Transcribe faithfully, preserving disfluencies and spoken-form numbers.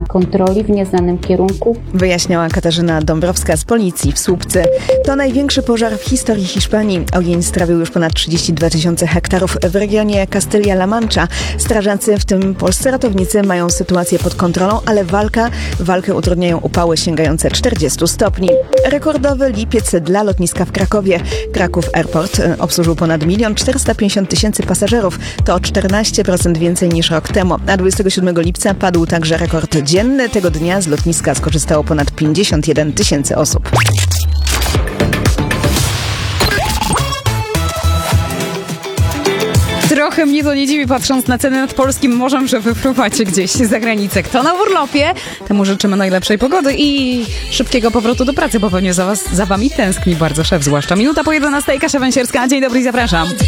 kontroli w nieznanym kierunku. Wyjaśniała Katarzyna Dąbrowska z policji w Słupcy. To największy pożar w historii Hiszpanii. Ogień strawił już ponad trzydzieści dwa tysiące hektarów w regionie Castilla-La Mancha. Strażacy, w tym polscy ratownicy, mają sytuację pod kontrolą, ale walka, walkę utrudniają upały sięgające czterdziestu stopni. Rekordowy lipiec dla lotniska w Krakowie. Kraków Airport obsłużył ponad milion czterysta pięćdziesiąt tysięcy pasażerów. To o czternaście procent więcej niż rok temu. A dwudziestego siódmego lipca padł także rekord dzienny. Tego dnia z lotniska skorzystało ponad pięćdziesiąt jeden tysięcy osób. Trochę mnie to nie dziwi, patrząc na ceny nad polskim morzem, że wypływacie gdzieś za granicę. Kto na urlopie, temu życzymy najlepszej pogody i szybkiego powrotu do pracy, bo pewnie za was, za wami tęskni bardzo szef, zwłaszcza. Minuta po jedenastej, Kasia Węsierska. Dzień dobry i zapraszam.